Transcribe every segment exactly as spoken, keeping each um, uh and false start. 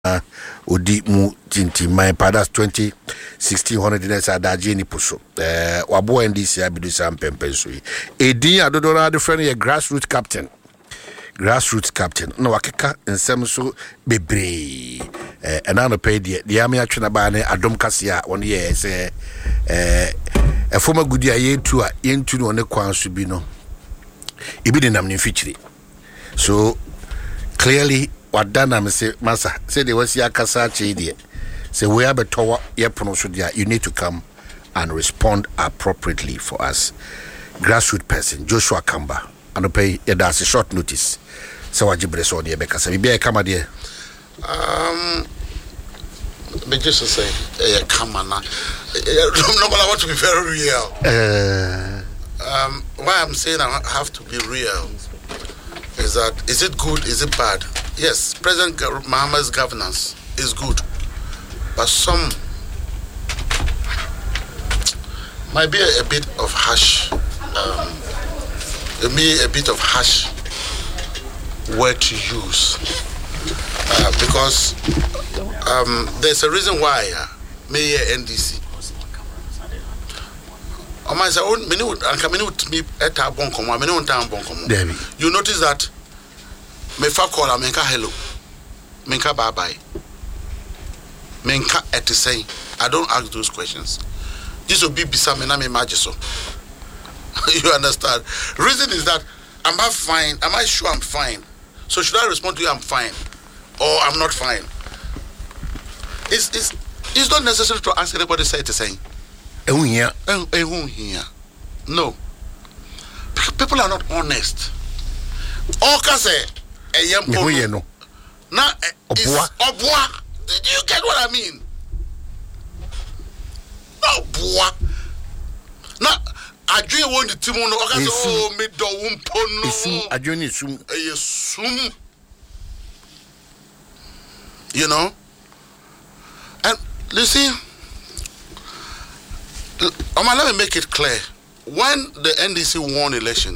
odi mu tinti my padas twenty sixteen hundred nes adaje ni puso eh wabo N D C abidu sam pempenso yi edin adodora de friend ye grassroots captain grassroots captain no wakeka nsem so bebre eh ena no pay de de am atwena ba ne adom kase a won ye se eh efoma gudi a yentu a yentu no ne kwan so bi no ibi de nam ne fichiri so clearly wadana me say masa say they was yakasa chidi say we have a tower yepono so dia you need to come and respond appropriately for us. Grassroots person Joshua Kamba and pay that's a short notice so wajibre so dia beka say bia kama dia um me just say eh kama na no I want to be very real. uh um why I'm saying I have to be real is that is it good, is it bad? Yes, President Mahama's governance is good, but some might be a, a bit of harsh, um, maybe a bit of harsh word to use, uh, because um, there's a reason why uh, Mayor N D C. You notice that me fa call menka hello menka bye bye menka at the same. I don't ask those questions. This will be bisa me na me imagine so. You understand? Reason is that am I fine? Am I sure I'm fine? So should I respond to you I'm fine or I'm not fine? It's it's it's not necessary to ask anybody say the same. ehun here ehun here. No. People are not honest. Oka say ehun no. Na obwa. Obwa. Do you get what I mean? Obwa. Na adwe won the team no oka say oh me do wumpo no. Isum adwe ni sum. Eh sum. You know? And you see, Um, let me make it clear. When the N D C won election,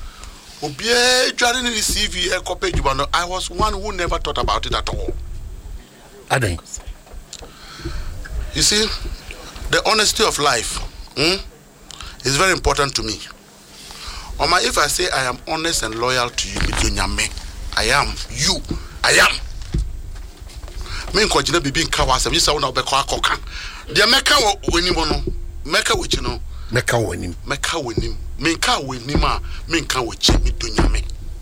I was one who never thought about it at all. Adai. You see, the honesty of life hmm, is very important to me. Oma, if I say I am honest and loyal to you, I am you. I am. Me nkojina bibi nkawa asem yisa wona obekọ akoka. Dia meka wenimono. Meka which you know, Meka wenim, Meka wenim, Menka wenima, Menka which me do nyame.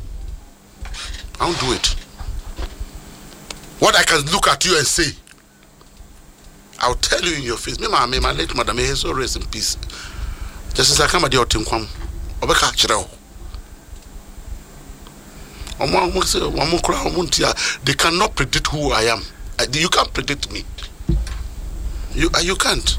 I don't do it. What I can look at you and say, I'll tell you in your face. Me ma me my late mother may so rest in peace. Just as I come at your team kwam, obeka chirao. They cannot predict who I am. You can't predict me. You you can't.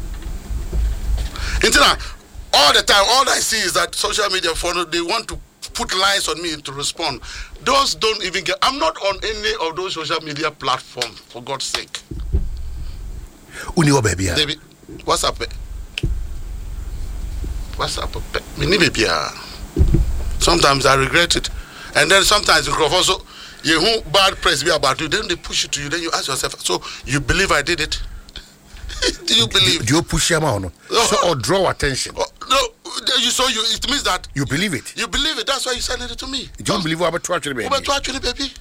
All the time, all I see is that social media follow, they want to put lies on me to respond. Those don't even get. I'm not on any of those social media platforms, for God's sake. Uni wa baby. Baby, what's up? What's up? baby. Sometimes I regret it, and then sometimes you also you who bad press be about you. Then they push it to you. Then you ask yourself, so you believe I did it? Do you believe? Do, do you push him on? No. So or draw attention? Oh, no, you so you it means that you believe it. You believe it. That's why you send it to me. You don't believe what about actually baby? What actually baby?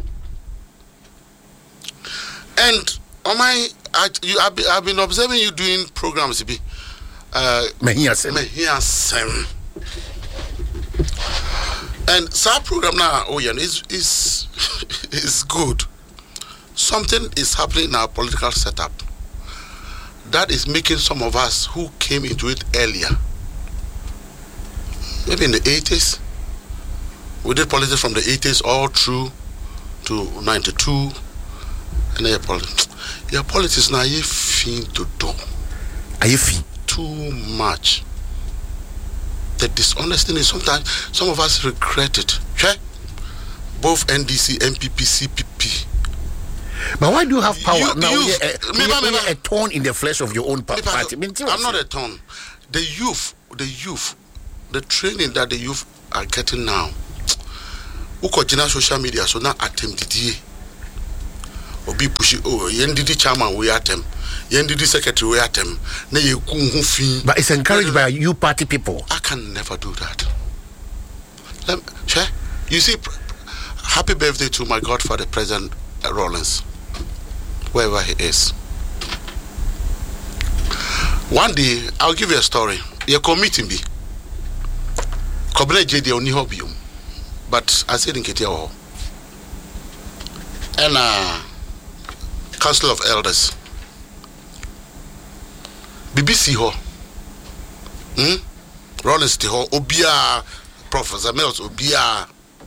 And on my, I, you, I've been, I've been observing you doing programs. Be, uh, Mehiasem. Mehiasem. And some program now, oh yeah, is is is good. Something is happening in our political setup that is making some of us who came into it earlier, maybe in the eighties, we did politics from the eighties all through to ninety-two, and then your politics. Your politics now, you feel to do. Are you feel too much? The dishonesty is sometimes some of us regret it. Okay? Both N D C, N P P, C P P. But why do you have power you, now? You, you're, a, me, you're, me, you're me, a thorn in the flesh of your own party. I'm not a thorn. The youth, the youth, the training that the youth are getting now. Who could social media so now attempt it. obi push oh yendidi chairman we atem yendidi secretary we atem na ye ku hu fi. But it's encouraged by you party people. I can never do that. Let me, share. You see, happy birthday to my godfather, President Rawlings, wherever he is. One day, I'll give you a story. You're committing me. Kobne J D only hope you. But I said in Ketia and uh Council of Elders. B B C ho. Hmm? Rawlings te ho obia Professor Mills obia.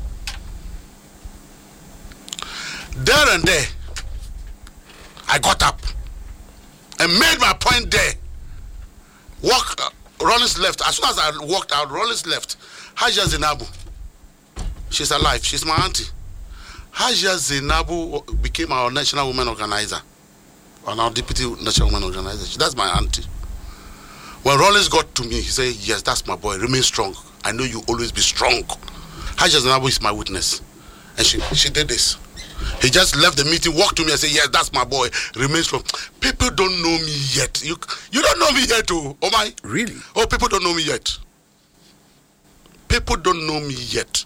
There and there, I got up and made my point there. Walk, uh, Rawlings left. As soon as I walked out, Rawlings left. Haja Zainabu, she's alive. She's my auntie. Haja Zainabu became our national women organizer, or our deputy national women organizer. That's my auntie. When Rawlings got to me, he said, "Yes, that's my boy. Remain strong. I know you always be strong." Haja Zainabu is my witness, and she she did this. He just left the meeting, walked to me and said, "Yes, that's my boy. Remains from." People don't know me yet. You you don't know me yet, oh, oh my. Really? Oh, people don't know me yet. People don't know me yet.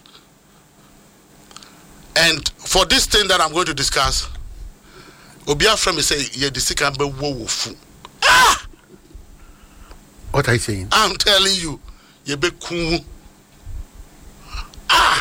And for this thing that I'm going to discuss, Obia friend say, "Yeah, the sick and be wofu." Ah! What are you saying? I'm telling you, you be cool. Ah!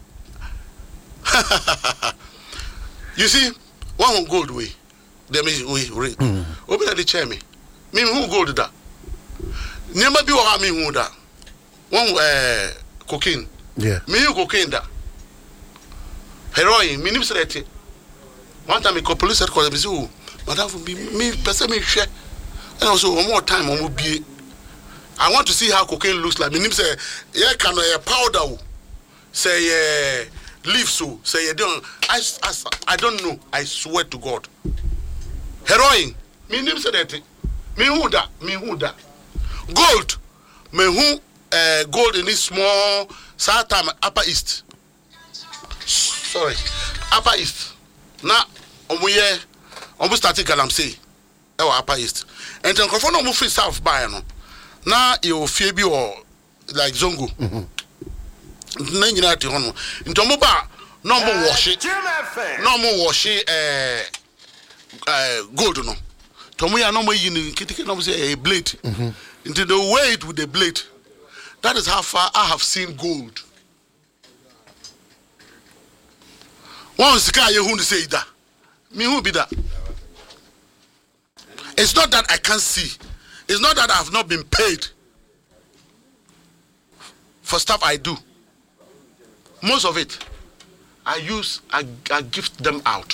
You see, one will gold way. They mean we we. Open the chair me. Me who gold that. Never be what I mean who that. One uh cocaine. Yeah. Me you cocaine that. Heroin. Me nim say that. One time me call police headquarters. Me say, "Oh, madam, for me me person me share." And also one more time, I will be. I want to see how cocaine looks like. Me nim say, "Yeah, can a powder." Say, uh, leave so. Say, you don't. I, I, I don't know. I swear to God. Heroin. Me name say that. Me who that? Me who that? Gold. Me who uh, gold in this small south time Upper East. Sorry, Upper East. Now, omu ye, omu starting Galamsey. Ewa Upper East. And then confirm omu free South by no. Now you febi or like Zongo. Mm-hmm. Nanyina ti hono ntomo ba no mo wash no mo wash eh eh gold no tomo ya no mo yi ni kitike no mo say a blade into the way it with the blade. That is how far I have seen gold. Once ka ye hu ni say that me who be that. It's not that I can't see. It's not that I have not been paid for stuff I do. Most of it, I use, I, I gift them out.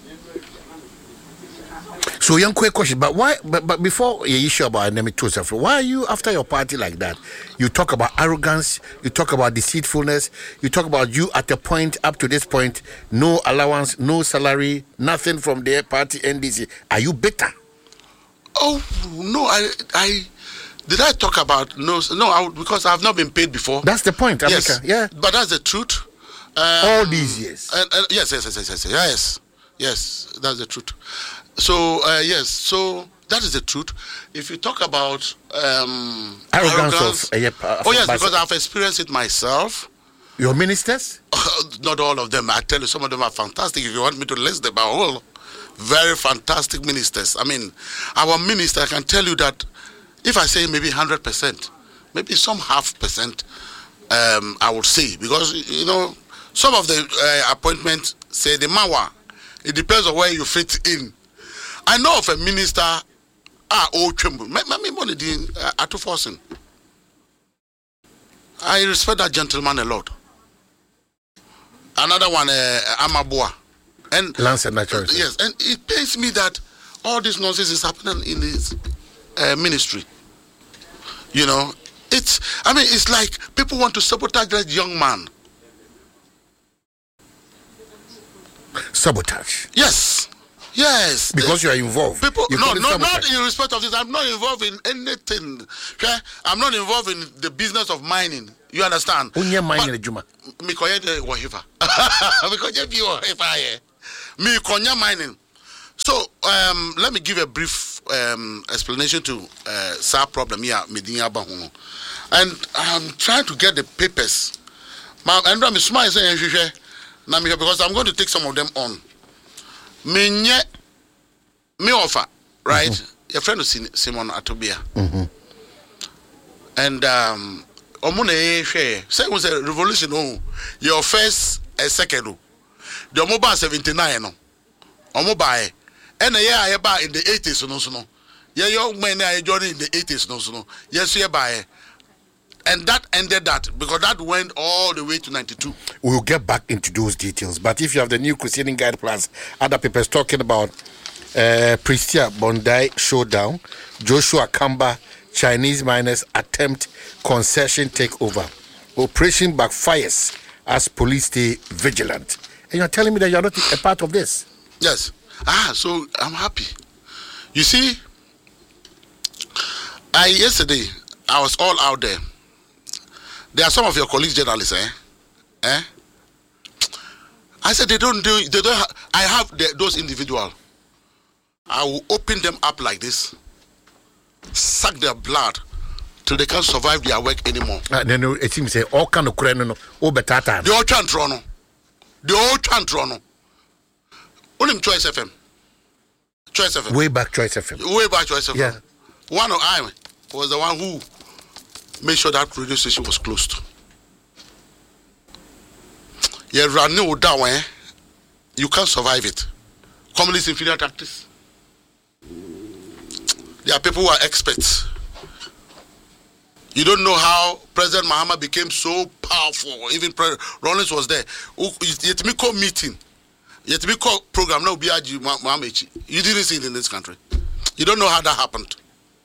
So, young quick question, but why? But, but before you issue about enemy yourself, why are you after your party like that? You talk about arrogance, you talk about deceitfulness, you talk about you at a point up to this point, no allowance, no salary, nothing from their party N D C. Are you bitter? Oh no, I I. Did I talk about no? No, I, because I have not been paid before. That's the point, Amika. Yes, yeah. But that's the truth. Um, All these years. And, and yes, yes, yes, yes, yes, yes, yes. That's the truth. So uh, yes, so that is the truth. If you talk about um, arrogance, arrogance of, uh, yeah, uh, oh yes, because I've experienced it myself. Your ministers? Not all of them. I tell you, some of them are fantastic. If you want me to list them, are all very fantastic ministers. I mean, our minister, I can tell you that. If I say maybe one hundred percent, maybe some half percent, um, I would say. Because, you know, some of the uh, appointments say the mawa. It depends on where you fit in. I know of a minister, ah, oh, Chumbu. I respect that gentleman a lot. Another one, uh, Amabua. And, Lance and Natural. Yes, and it pains me that all this nonsense is happening in his uh, ministry. You know, it's, I mean, it's like people want to sabotage that young man. Sabotage? Yes. Yes. Because the, you are involved. People, you no, no, not in respect of this. I'm not involved in anything. Okay? I'm not involved in the business of mining. You understand? Unye mining Juma. Me koye de wahifa. Me koye bi wahifa ye. Me konya mining. So um, let me give a brief um, explanation to uh, Sa problem here, Medina Bahuno. And I'm trying to get the papers. And I'm smiling saying, because I'm going to take some of them on. Me me offer, right? Mm-hmm. Your friend is Simon Atobia. Mm-hmm. And um, Omune share. Say was a revolution. Oh, your first a second. The mobile seventy nine. No, mobile. And a year I buy in the eighties. No, so no. Yeah, young men I joined in the eighties. No, so no. Yes, you buy. And that ended that because that went all the way to ninety-two. We'll get back into those details. But if you have the new Crusading Guide Plus, other papers talking about uh, Prestia Bondi showdown, Joshua Kamba, Chinese miners attempt concession takeover, operation backfires as police stay vigilant. And you're telling me that you're not a part of this? Yes. Ah, so I'm happy. You see, I yesterday I was all out there. There are some of your colleagues journalists, eh? Eh? I said they don't do. They don't. Ha- I have the, those individuals. I will open them up like this, suck their blood till they can't survive their work anymore. Uh, then it seems say all kind of crane no, oh better time. The old chantrono, the old chantrono. Only Choice F M. Choice F M. Way back Choice F M. Way back Choice F M. Yeah. One of I was the one who made sure that radio station was closed. You run no down, eh? You can't survive it. Communist inferior tactics. There are people who are experts. You don't know how President Mahama became so powerful. Even President Rollins was there. Yet me call meeting. Yet me call program now. You didn't see it in this country. You don't know how that happened.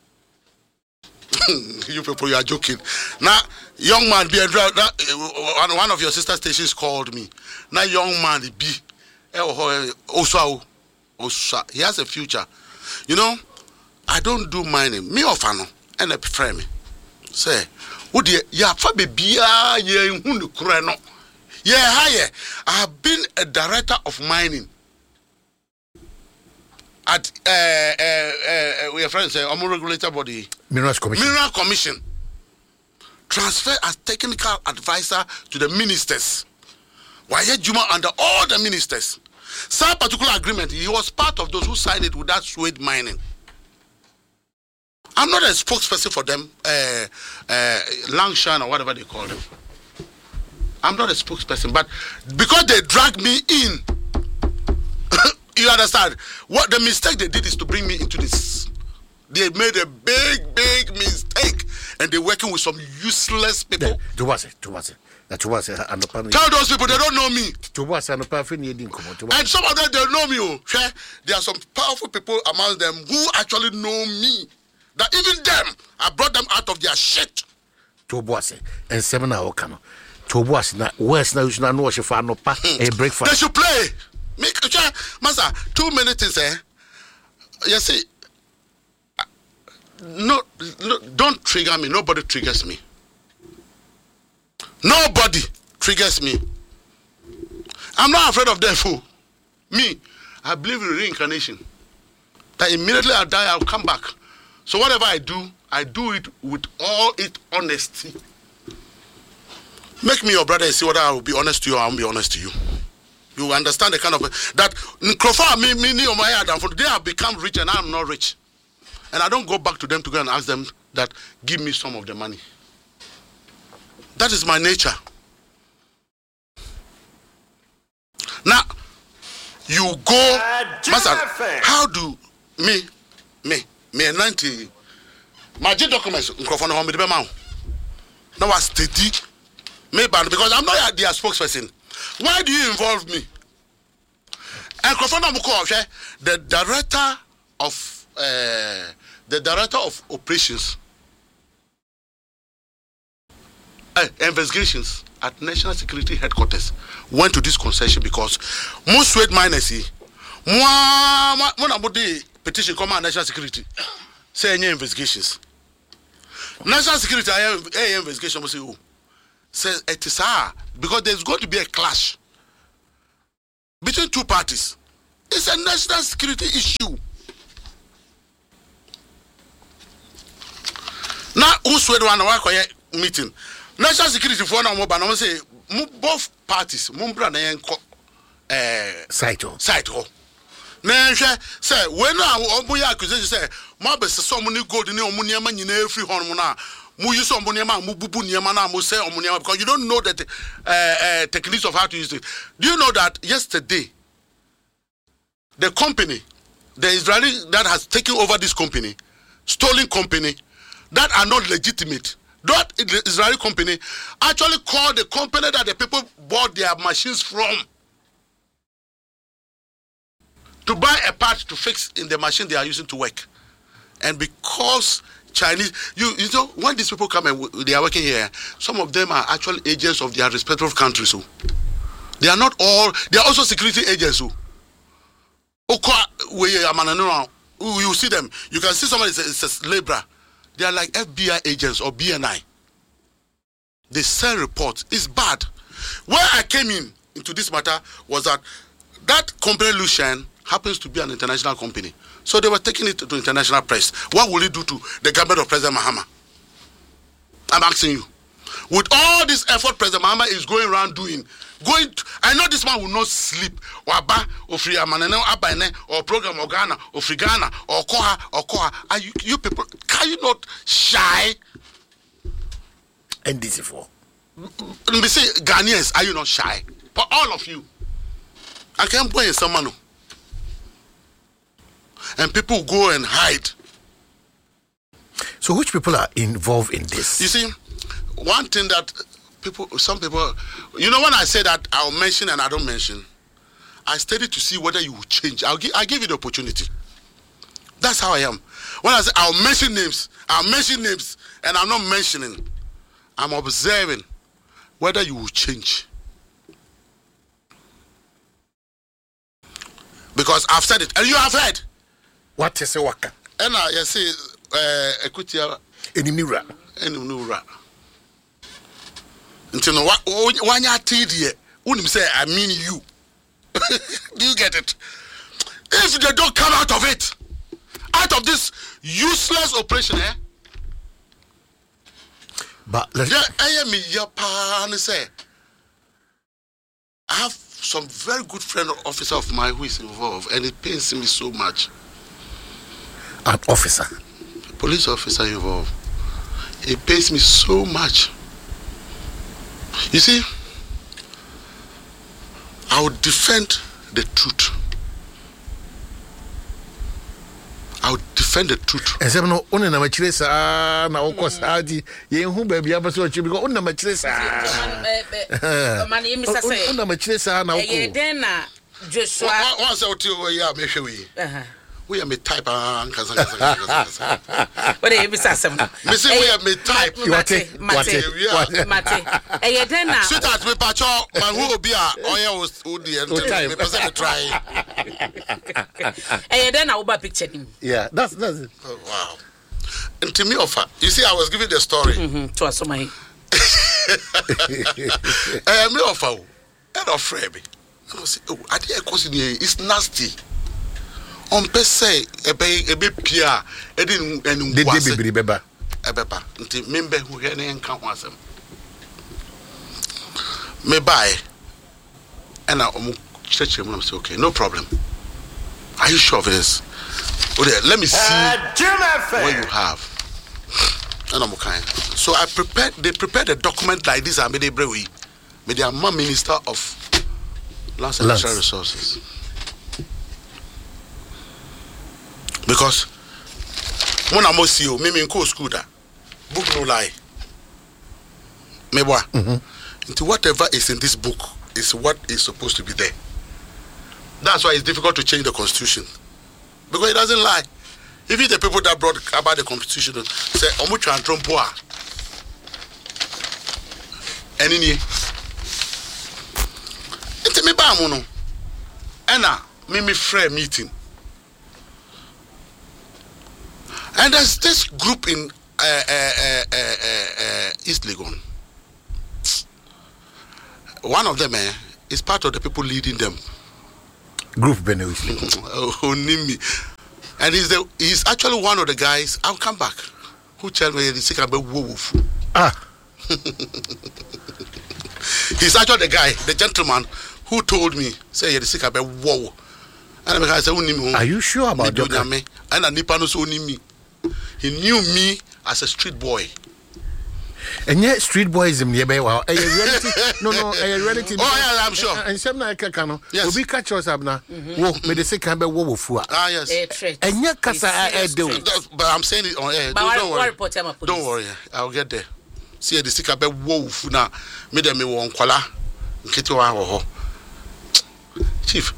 You people, you are joking. Now, young man, be a one of your sister stations called me. Now, young man, be also, he has a future. You know, I don't do mining. Me or Fano, and a friend me. Say, would you, yeah, for baby, yeah, yeah, yeah, higher. I have been a director of mining at uh, uh, uh, we are friends, uh, I'm a regulator body. Minerals Commission. Mineral Commission. Transfer as technical advisor to the ministers. Why Juma under all the ministers. Some particular agreement, he was part of those who signed it with that Swede mining. I'm not a spokesperson for them, uh, uh, Langshan or whatever they call them. I'm not a spokesperson, but because they dragged me in, you understand? What the mistake they did is to bring me into this. They made a big, big mistake, and they're working with some useless people. To was it? To was it? To was it? Tell those people they don't know me. To was it? And some of them they know me. Oh, there are some powerful people among them who actually know me. That even them, I brought them out of their shit. To was it? And seven hour cano. To was it? Where's now? You should not know if I know a breakfast. They should play. Make Master, too many things, eh? You see, no, no, don't trigger me. Nobody triggers me. Nobody triggers me. I'm not afraid of death. Fool. Me, I believe in reincarnation. That immediately I die, I'll come back. So whatever I do, I do it with all its honesty. Make me your brother and see whether I will be honest to you or I won't be honest to you. You understand the kind of that me, me, me, my they have become rich and I'm not rich. And I don't go back to them to go and ask them that give me some of the money. That is my nature. Now, you go, Master, how do me, me, me, ninety, my G documents, microphone home with the mouth. Now I steady, me, because I'm not their spokesperson. Why do you involve me? And the director of uh, the director of operations, uh, investigations at National Security Headquarters went to this concession because most Swede miners, one about the petition come on National Security, say any investigations. National Security, I investigation must say, oh, says it is hard because there's going to be a clash between two parties. It's a national security issue. Now, who's the one who meeting? National security for now, but say both parties, Mumbra and Saito. Saito. Now, say, when I open accusation, say, Mabes, so many gold in your money, man, in every hormona. Mu use on Muniama, Mubu Niamana, Muse on Muniama, because you don't know that uh, uh, techniques of how to use it. Do you know that yesterday, the company, the Israeli that has taken over this company, stolen company, that are not legitimate, that the Israeli company actually called the company that the people bought their machines from to buy a part to fix in the machine they are using to work. And because Chinese, you you know, when these people come and w- they are working here, some of them are actual agents of their respective countries. So they are not all, they are also security agents. So you see them, you can see somebody is a laborer. They are like F B I agents or B N I. They send reports. It's bad. Where I came in into this matter was that that company Lucien happens to be an international company. So they were taking it to international press. What will it do to the government of President Mahama? I'm asking you. With all this effort President Mahama is going around doing, going to, I know this man will not sleep. Waba, or free Amanene, Abane, or program or Ghana, or free Ghana, or Koha, or Koha. Are you, you people, can you not shy? N D C four. Let me say, Ghanaians, are you not shy? For all of you. I can't play someone. And people go and hide. So which people are involved in this? You see, one thing that people, some people, you know, when I say that I'll mention and I don't mention, I study to see whether you will change. I'll give, I give you the opportunity. That's how I am. When I say I'll mention names, I'll mention names, and I'm not mentioning. I'm observing whether you will change. Because I've said it, and you have heard. What is a waka? And I say, equity, Enimura. Enimura. Until no one ya td, wouldn't say I mean you. Do you get it? If they don't come out of it, out of this useless operation, eh? But let's I am Japan say. I have some very good friend or officer of mine who is involved, and it pains me so much. An officer, police officer involved. It pains me so much. You see, I would defend the truth. I would defend the truth. Except no, only na machire sa na okọ sa di ye hu ba bia ba so chi because only na machire sa. Man ye misa say. Only na machire sa na okọ. Ye den na Joshua. One say oti o ya me hwe wi. Uh-huh. We are me type and kasa kasa kasa. What ye misa say? Me say we are me type. Mate, mate, mate. Eh ye den na. Sit at me pacho man who obi a oya o di enter me person try. Eh ye den na oba picture him. Yeah, that's that's it. Oh, wow. And to me offer. You see I was giving the story. Mhm. To asoma he. Eh me offer. And afraid me. I was say, oh, I dey cause it's nasty. On per se, a bay, a bit pia, a didn't and Did they be beba? A beba, until member who had an count was them. May buy, and I'll stretch him. I'm say, okay, no problem. Are you sure of this? Okay, let me see what you have. And I'm okay. So I prepared, they prepared a document like this. I made a brewery. Made their mom minister of Lands and Natural Resources. Because when I'm see you, me in school that book no lie. Me boy. Into whatever is in this book is what is supposed to be there. That's why it's difficult to change the constitution. Because it doesn't lie. Even the people that brought about the constitution say omuchu and trompoa. Enini. Into me ba mo no. Ena me me frame meeting. And there's this group in uh, uh, uh, uh, uh, East Legon. One of them eh, is part of the people leading them. Group Benewis. Onimi. And he's the he's actually one of the guys. I'll come back. Who tell me the sick about wolf? Ah. He's actually the guy, the gentleman who told me, say you're the sick about whoa. And I said, are you sure about that? And a Nippano so me. He knew me as a street boy. And yet, street boyism, yeah, well, a reality. No, no, a reality. Oh, yeah, I'm sure. And some like a cano. Yes. Will be catch us up now. Walk, may the sick can be woe for. Ah, yes. And yet, Cassa, I do. But I'm saying it on air. Don't worry. Don't worry. I'll get there. See, the sick about wolf now. Made me one kola. Get you out. Chief.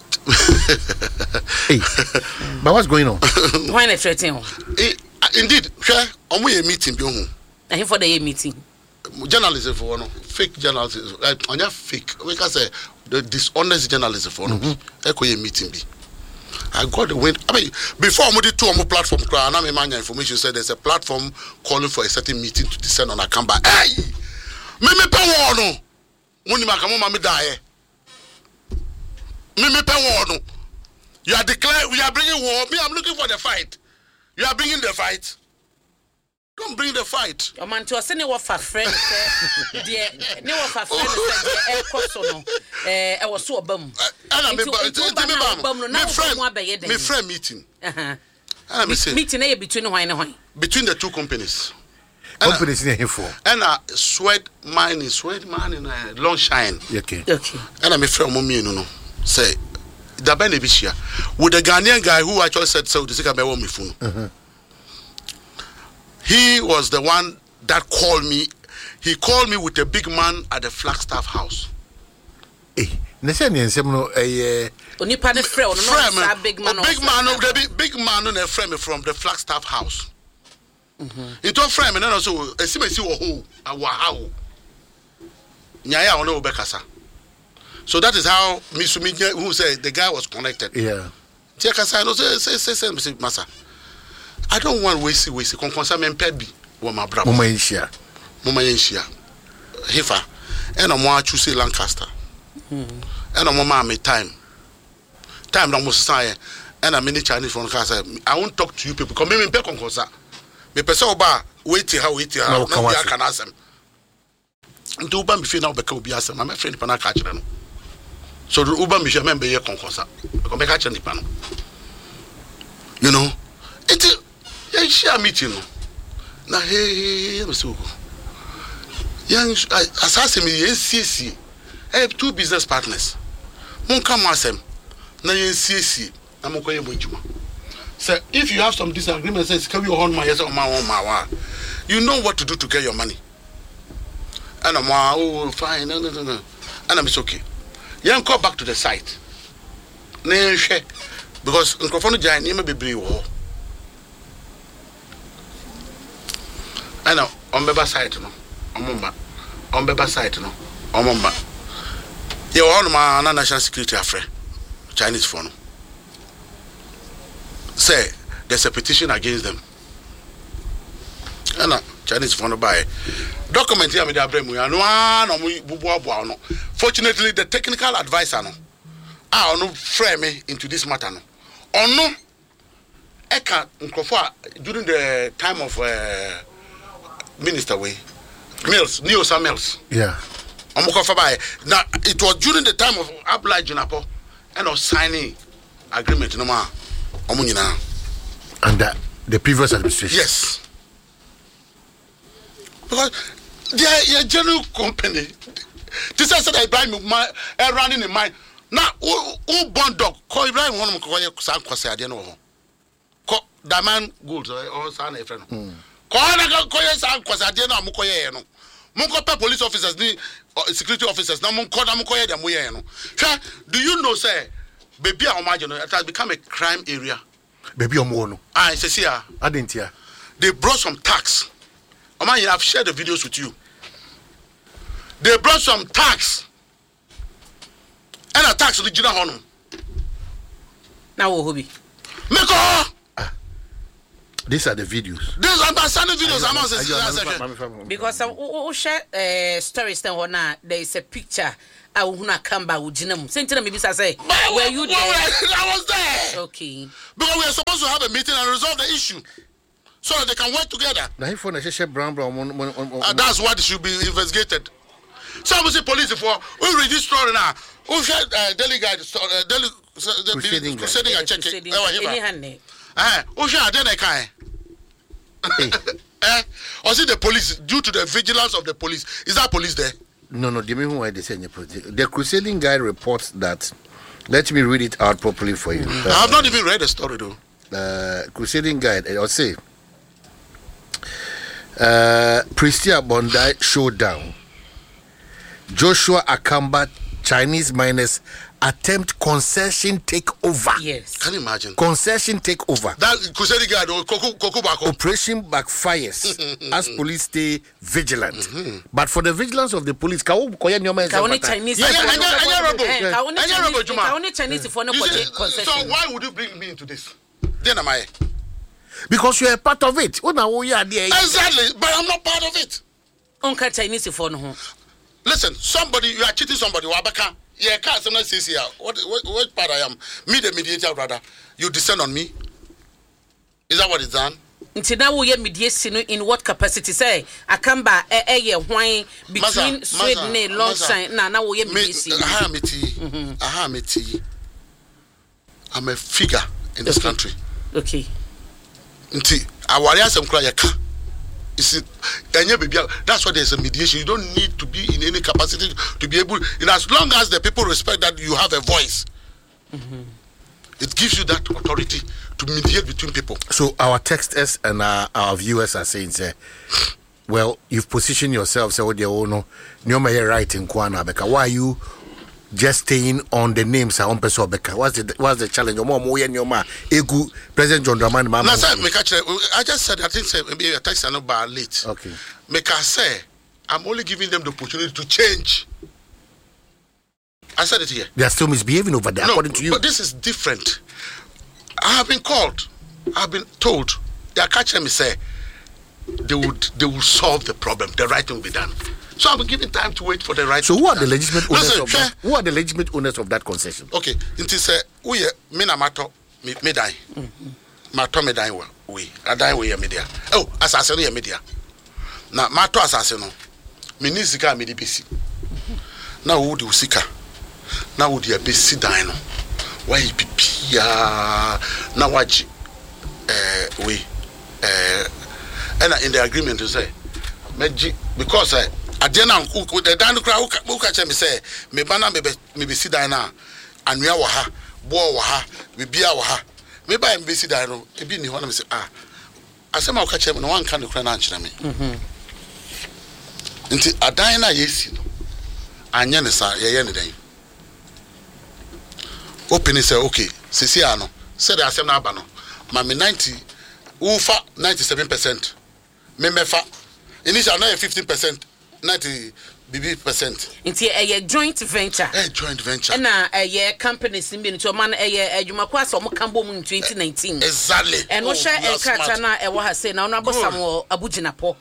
Hey, but what's going on? Why not threatening? Indeed, sure. On we a meeting, be home. And for the meeting, journalism for no fake journalism. Like on your fake, we can say the dishonest journalism for no. Echo a meeting be. I got the wind. I mean, before we did two on the platform, and I'm a information said there's a platform calling for a certain meeting to descend on a camera. Hey, me me pe no. Muni makamo mami die. Me me pe no. You are declaring. We are bringing war. Me, I'm looking for the fight. You are bringing the fight. Don't bring the fight. Your man to us, any of our friends, dear, no of our friends, air cross eh, I was so bum. And my friend, my friend meeting. Uh huh. Meeting a between wine and wine. Between the two companies. Companies in here for. And a sweat mining, sweat mining, long shine. Okay. Okay. And I'm a friend, mommy, no, no. Say, the beneficiary with the Ghanaian guy who actually said so. The second me phone. He was the one that called me. He called me with a big man at the Flagstaff house. Eh, Neseni and Semno, a only part of friend, no, big man, big man, the big man, and a friend from the Flagstaff house. It was friend, and also a simesi or who, a wow. Nyaya ono Bekasa. So that is how Misumi, who said the guy was connected. Yeah. Tiakasa, no, say, say, say, say, Massa. I don't want waste waste. Conconsa men pebi wa my brother. Mama Inshia. Mama Inshia. Hifa. And I'm want to say Lancaster. And I'm mama me time. Time no most say. And I'm in Chinese from Lancaster. I won't talk to you people. Come me pe conconsa. Me pesa oba wait how wait how. No be can ask them. Nti uba me fe na obeka obi asem. My friend pana ka kire no. So uba me hwe membe ye conconsa. Come be ka kire nipa no. You know? It yeah, share meeting. Na hey, hey, so young assassin me C C. I have two business partners. Mon come asem. Na yen C C. Na mo koye mojuma. So if you have some disagreement, says can you hold my yes on my own my you know what to do to get your money. And I'm oh fine, no no no no. And I'm okay. Young call back to the site. Na share because nkrofo jai ni me bebre wo. And on Beba site, no, on Mumba, on Beba site, no, on Mumba. You are on my national security affair, Chinese phone. Say, there's a petition against them. And a Chinese phone by document here with the Abremu, and one no. Fortunately, the technical advisor, no, I no frame me into this matter, no. Or no, Eka Nkrofa during the time of. Uh, Minister way Mills, Neo Mills. Yeah. I'm now it was during the time of Abla Junapo and of signing agreement no ma omunina under the previous administration. Yes. Because they are a general company. This is that Ibrahim my running in mind. Now who bond dog call Ibrahim one ko ye san kwase ade no ho. Ko Diamond Gold or san e friend. Kona koye sa kwasade na amukoye no. Munko pe police officers ni security officers na munko na mukoye dem ye no. Hwe, do you know say baby a omaje no it has become a crime area. Baby omo no. Ah, say see ah. Adentia. They brought some tax. Oman, I've shared the videos with you. They brought some tax. And a tax original honum. Now, Hobby. Meko! These are the videos. These are my sending videos. I'm not saying because we share stories now. There is a picture. I will not come back with Jinam. Sentinel, maybe I say, were you there? I was there. Okay. Because we are supposed to have a meeting and resolve the issue so that they can work together. Now, if one is brown, brown, uh, that's what should be investigated. Some say police for we read this story now. Who said Delhi guide, Delhi crusading and checking? Eh, who said then I can? Eh, or see the police due to the vigilance of the police. Is that police there? No, no, the reason why they say the crusading guy reports that. Let me read it out properly for you. Mm-hmm. uh, I have not even read the story though. Uh, crusading guide, I'll say. Uh, Pristia Bondi showdown. Joshua Akamba Chinese miners attempt concession takeover. Yes. Can you imagine? Concession takeover. That crusading guide or Koku Bako. Operation backfires as police stay vigilant. Mm-hmm. But for the vigilance of the police, ka koya nyoma Kaone Chinese. Kaone Chinese for no concession. So why would you bring me into this? Then am I? Because you are part of it. Exactly, but I'm not part of it. Uncle Chinese for no. Listen, somebody you are cheating somebody. Wabaka. Yeah, can't sometimes say here. What, what what part I am? Me the mediator, brother. You descend on me. Is that what it's done? Until now, we are mediation in what capacity? Say, I come back a year wine between Sweden and Longshine. Now, now we are mediation. Aha, me tea. Aha, me tea. I'm a figure in this country. Okay. Until I worry some cry. Is it, that's why there's a mediation. You don't need to be in any capacity to be able, and as long as the people respect that you have a voice, mm-hmm. it gives you that authority to mediate between people. So our texters and our, our viewers are saying, say, well, you've positioned yourself, say, what you know, you're right in Kwana Beka. Why are you just staying on the names of Ompeso Beka? What's the what's the challenge? Your mom, your ma, Egu, President John Dramani, Mama. I just said, I think say maybe a text and about late. Okay. Make I say, I'm only giving them the opportunity to change. I said it here. They are still misbehaving over there, no, according to you. But this is different. I have been called. I have been told. They are catching me say they would they will solve the problem. The right thing will be done. So I'm given time to wait for the right. So who are the legitimate owners Listen, of that? Who are the legitimate owners of that concession? Okay, it is a we me na mato me me die. Mato me die we. I die we media. Oh, assassin ya media. Na mato assassin no. Me ni sika me di besi. Na wo di sika. Na wo di besi die no. Why pipia na waji eh we eh and in the agreement to say meji because I Adena the dan kra who catch me say me bana me me be si dan na anua wo ha bo wo ha me bia wo ha me ba me be si dan no e bi ni ho na me say ah asema wo catch me no wan kan kra na ankyere me mhm nti adan na yesi no anya ne sa ye ye ne dan open say okay sisi ano say the asem na aba no ma me ninety ufa ninety-seven percent me mefa initial na fifteen percent ninety percent. It's a joint venture. A joint venture. And a companies in being to a man a Jumakwas or Mokambo in twenty nineteen. Exactly. And what shall a Katana and what has said now about some Abujinapo.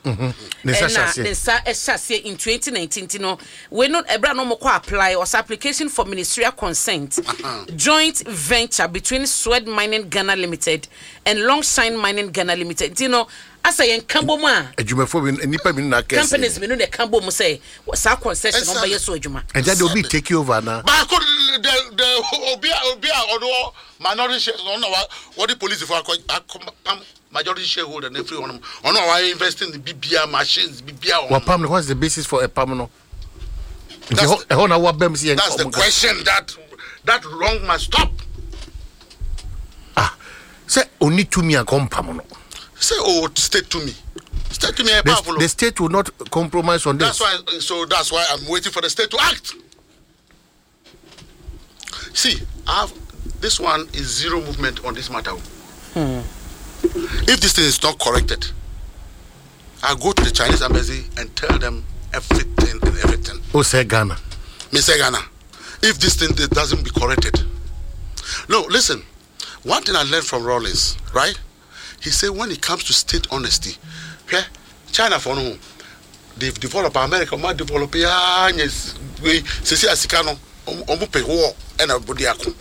And in twenty nineteen, you know, we're not a brand no apply or application for ministerial consent. Joint venture between Swed Mining Ghana Limited and Longshine Mining Ghana Limited. You know, as I Cambo ma, a Jumaphobian and Nipa companies mean the Cambo say, what's our concession on by your Sojuma. And that will be take you over now. But I could the Obia Obia or minority shares on what the police for majority shareholder and every one of them. On why invest in the B B R machines, B B R. What Pam, what's the basis for a Pamano? That's the question that that wrong must stop. Ah, say only to me and come Pamano. Say, oh, state to me. State to me, the, powerful. The state will not compromise on that's this. That's why. So that's why I'm waiting for the state to act. See, I have, this one is zero movement on this matter. Hmm. If this thing is not corrected, I go to the Chinese embassy and tell them everything and everything. Oh, say Ghana. Me say Ghana. If this thing doesn't be corrected, no. Listen, one thing I learned from Rawlings, right? he said when it comes to state honesty, okay, China for no, they've developed America, might develop yeah, yes, we see as Sikano, Omupe war and a Budiaku.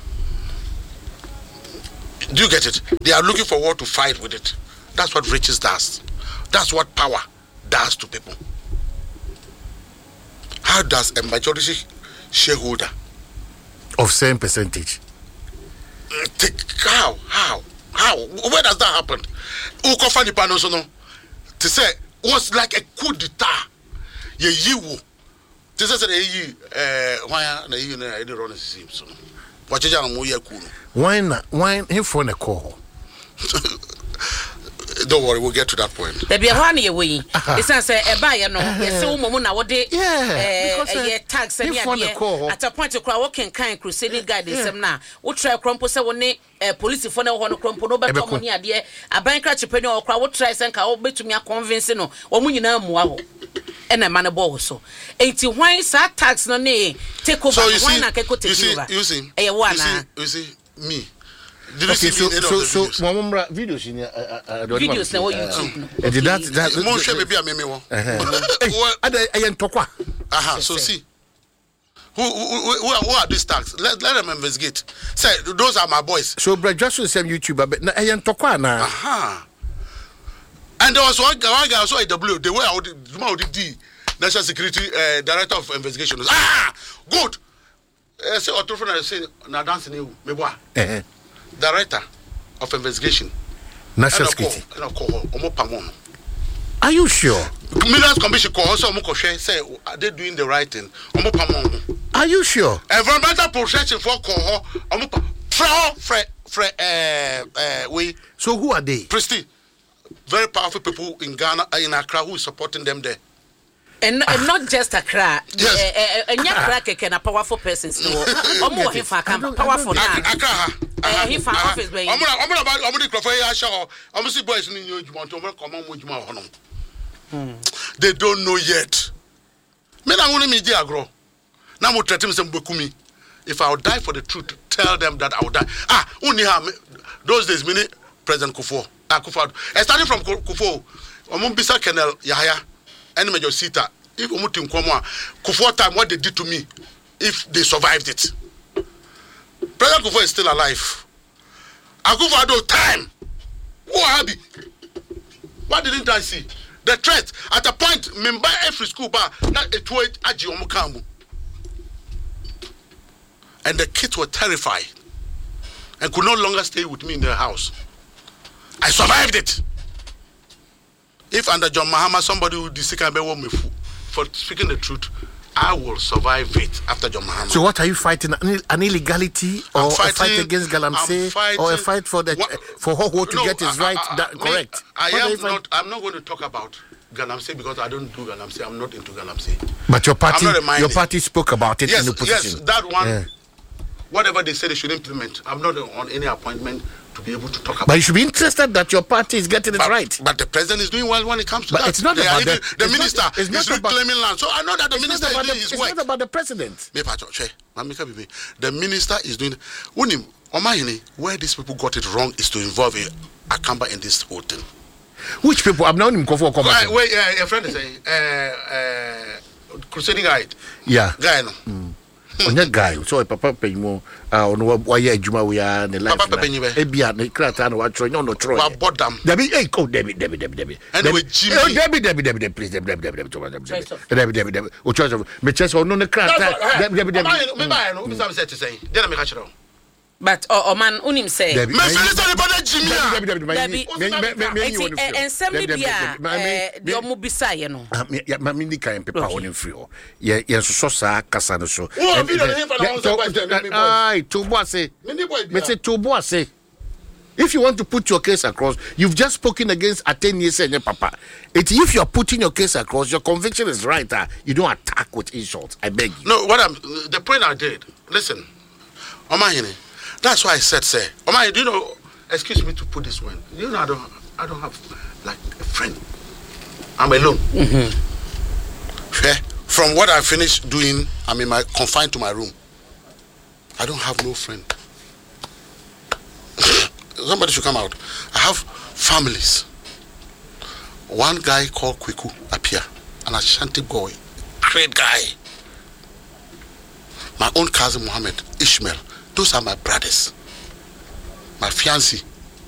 Do you get it? They are looking for war to fight with it. That's what riches does. That's what power does to people. How does a majority shareholder of same percentage take how how how where does that happen? Ukofa ni panoso no to say was like a coup d'etat. Ye yiwu. This is a ye eh why na you na dey run system so. What you jam mo ye ku no. Why na why him for na call? Don't worry, we'll get to that point. There be a one year way. It's not say a buyer no. Yes, so mumu na wode. Yeah. Eh, tax and yeah. At a point to cry walking kind crusading guide them now. What try crumple say one eh police for no one crumple no better money idea. A bank crash penny or cry what try and ka bet to me a convincing no. Or when you know mo. And a man a ball so. Eighty why sa tax no ne take over why na keko take over. You see, eh one you see me. Did okay, you see so, so, so, so, Mama, videos in your uh, videos now YouTube. Uh, did that that more share maybe a meme one. I am talk. Aha, so see. Who who who are, who are these tags? Let let them investigate. Say those are my boys. So bro, just the same YouTuber, but I am talk now. Aha. And there was one guy, one guy also A W. The way I would D National Security uh, Director of Investigation. Ah, good. Uh, say Otofana say na dance ni me boy. Eh. Director of Investigation. National Security. Are you sure? Millions Commission call also say are they doing the right thing? Are you sure? Environmental protection for call for for uh uh we. So who are they? Presti, very powerful people in Ghana in Accra who is supporting them there. And, and not just Accra. Yes. And Accra can a powerful person. Or more if I can powerful now. Accra. He found office by. I'm not about I'm going to show. I'm going to boys in you want to come on with my honor. They don't know yet. Me na ngone me dia agro. Na mo threaten some bokumi. If I will die for the truth, tell them that I will die. Ah, only have those days mini President Kufuor. Ah, Kufuor. Starting from Kufuor, Omo Bisa Colonel Yahya. Any major Sita, if Umutim Kwamwa, Kufuor time, what they did to me, if they survived it. President Kufuor is still alive. Akufo Addo time. Who happy? What didn't I see? The threat at a point, Mimba every school bar, not a two eight Aji Omukambu. And the kids were terrified and could no longer stay with me in their house. I survived it. If under John Mahama somebody would disagree me for speaking the truth, I will survive it after John Mahama. So what are you fighting? An illegality or fighting, a fight against Galamsey or a fight for the what, for Hoho to no, get his I, right? I, I, that, me, correct. I what am not. I'm not going to talk about Galamsey because I don't do Galamsey. I'm not into Galamsey. But your party, your party spoke about it yes, in the position. Yes, that one. Yeah. Whatever they say they should implement. I'm not on any appointment to be able to talk about. But you should be interested that your party is getting it but, right. But the president is doing well when it comes to but that. It's not they about the, the, the it's minister. Not, it's is not about, reclaiming land. So I know that the minister is doing the, his it's work. It's not about the president. The minister is doing. When him, Omahini, where these people got it wrong is to involve a Akamba in this whole thing. Which people? I've known him go for a Wait, uh, a friend is saying, uh, uh, crusading guide. Yeah. Guy, no. Mm. On that guy, so Papa Penmo, uh, on what why Juma we are in the life. Papa Penny, Ebia, the Kratan, what Troy, no, no, Troy. What bought them? Debbie, hey, go, Debbie, Debbie, Debbie, Debbie. Anyway, Jimmy. Oh, Debbie, Debbie, Debbie, Debbie, please, Debbie, Debbie, Debbie, Debbie, Debbie, Debbie, Debbie, or choice of Mitchell, or no, the Kratan, Debbie, Debbie, Debbie. Maybe I know, Mister said to say, then I make a show. But oh man, unim say. Me finish anybody Jimmy. Debbie, Debbie, and somebody be a the omubisa ye no. Ya mami ni kan pepa onim free o. Ye ye so sa kasa no so. Ai, to boase. Me say to boase. If you want to put your case across, you've just spoken against Ateni and your papa. It, if you're putting your case across, your conviction is right. Uh, you don't attack with insults. I beg you. No, what I'm the point I did. Listen, Omahini. That's why I said, say, Omahini, do you know? Excuse me to put this one. You know, I don't, I don't have like a friend. I'm alone. Mm-hmm. Yeah? From what I finished doing, I'm in my confined to my room. I don't have no friend. somebody should come out. I have families. One guy called Kwiku Apia, an Ashanti boy, great guy. My own cousin Mohammed, Ishmael. Those are my brothers. My fiancé.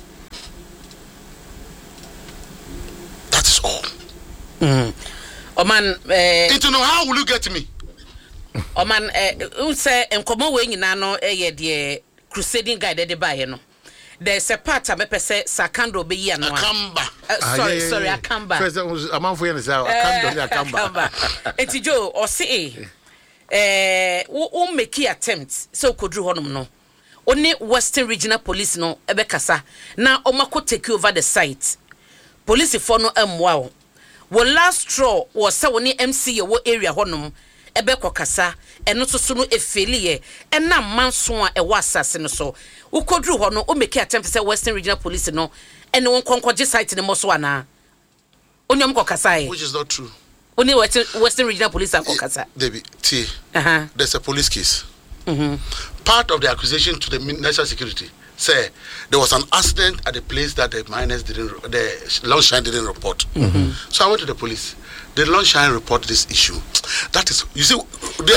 That is all. Mm. Oh man, uh, to know how will you get me? Oh man, uh, say enkomo we nyina no eh de crusading guide de buy no. There's a part I me say Sakando be here no. Akamba. Uh, sorry, sorry, Akamba. First a man for you say Akamba, Akamba. Enti Joe or say eh wo make attempt so kodru honum no. Only Western Regional Police no ebe kasa na omako take over the site. Police for no emwa. Wo last straw was say woni M C wo area honum ebe kokasa eno soso no efeliye ena manso a ewa asase no so ukodru ho no o make attempt say Western Regional Police no ene won konkoje site ne moso ana onyom kokasa e which is not true. Only Western Regional Police are kokasa David T uh-huh. There's a police case. Mm-hmm. Part of the accusation to the national security say there was an accident at the place that the miners didn't, the Longshine didn't report. Mm-hmm. So I went to the police. The Longshine report this issue. That is, you see, the,